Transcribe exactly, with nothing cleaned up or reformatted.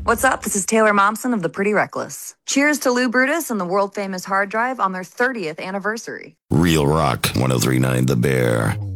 What's up? This is Taylor Momsen of The Pretty Reckless. Cheers to Lou Brutus and the world-famous hard drive on their thirtieth anniversary. Real Rock, one oh three point nine The Bear.